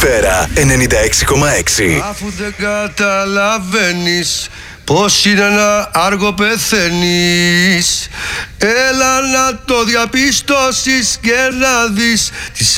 Ατμόσφαιρα 96,6. Αφού δεν καταλαβαίνεις πως είναι ένα άργο πεθαίνεις, έλα να το διαπιστώσεις και να δεις τις